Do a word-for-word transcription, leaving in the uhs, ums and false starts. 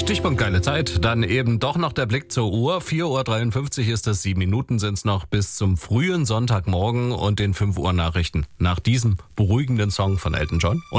Stichpunkt geile Zeit, dann eben doch noch der Blick zur Uhr. vier Uhr dreiundfünfzig ist es, sieben Minuten sind es noch bis zum frühen Sonntagmorgen und den fünf Uhr Nachrichten. Nach diesem beruhigenden Song von Elton John. Und